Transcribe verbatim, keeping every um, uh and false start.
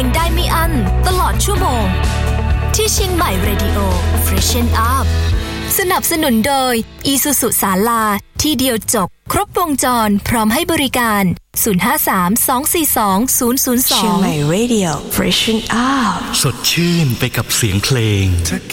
งได้ไม่อั้นตลอดชั่วโมงที่เชียงใหม่ Radio Freshen Up สนับสนุนโดย Isuzu ศาลาที่เดียวจบครบวงจรพร้อมให้บริการศูนย์ ห้า สาม สอง สี่ สอง ศูนย์ ศูนย์ สองเชียงใหม่ Radio Freshen Up สดชื่นไปกับเสียงเพลง